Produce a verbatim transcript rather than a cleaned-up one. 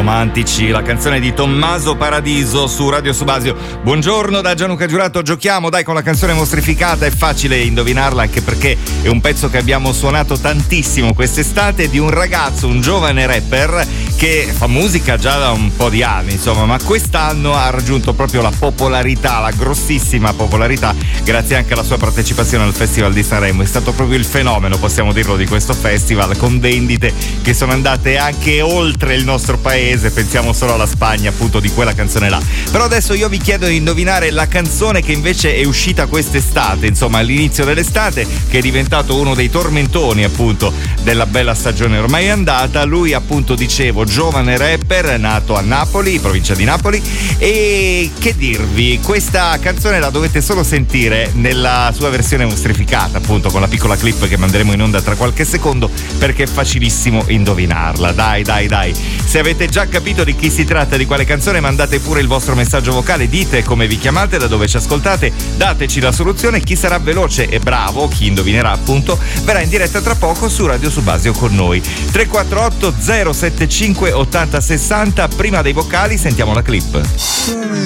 romantici, la canzone di Tommaso Paradiso su Radio Subasio. Buongiorno da Gianluca Giurato, giochiamo dai con la canzone mostrificata, è facile indovinarla anche perché è un pezzo che abbiamo suonato tantissimo quest'estate, di un ragazzo, un giovane rapper che fa musica già da un po' di anni, insomma, ma quest'anno ha raggiunto proprio la popolarità, la grossissima popolarità, grazie anche alla sua partecipazione al Festival di Sanremo. È stato proprio il fenomeno, possiamo dirlo, di questo festival, con vendite che sono andate anche oltre il nostro paese, pensiamo solo alla Spagna appunto di quella canzone là. Però adesso io vi chiedo di indovinare la canzone che invece è uscita quest'estate, insomma all'inizio dell'estate, che è diventato uno dei tormentoni appunto della bella stagione ormai andata. Lui appunto, dicevo, giovane rapper nato a Napoli, provincia di Napoli, e che dirvi, questa canzone la dovete solo sentire nella sua versione mostrificata, appunto con la piccola clip che manderemo in onda tra qualche secondo, perché è facilissimo indovinarla. Dai dai dai, se avete già capito di chi si tratta, di quale canzone, mandate pure il vostro messaggio vocale, dite come vi chiamate, da dove ci ascoltate, dateci la soluzione. Chi sarà veloce e bravo, chi indovinerà appunto, verrà in diretta tra poco su Radio Subasio con noi. Tre quattro otto zero sette cinque ottanta sessanta. Prima dei vocali sentiamo la clip.